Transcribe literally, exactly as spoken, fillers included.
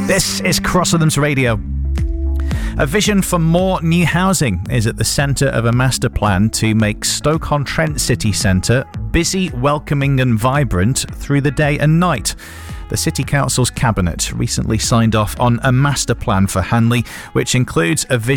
This is Cross Rhythms Radio. A vision for more new housing is at the centre of a master plan to make Stoke-on-Trent city centre busy, welcoming and vibrant through the day and night. The City Council's Cabinet recently signed off on a master plan for Hanley, which includes a vision